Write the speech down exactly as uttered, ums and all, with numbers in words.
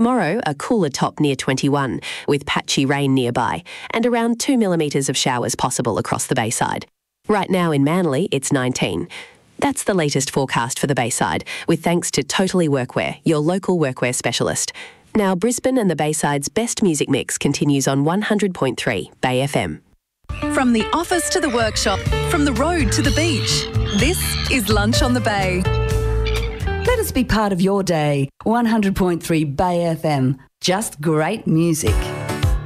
Tomorrow, a cooler top near twenty-one, with patchy rain nearby, and around two millimetres of showers possible across the Bayside. Right now in Manly, it's nineteen. That's the latest forecast for the Bayside, with thanks to Totally Workwear, your local workwear specialist. Now, Brisbane and the Bayside's best music mix continues on one hundred point three Bay F M. From the office to the workshop, from the road to the beach, this is Lunch on the Bay. Let us be part of your day. one hundred point three Bay F M. Just great music.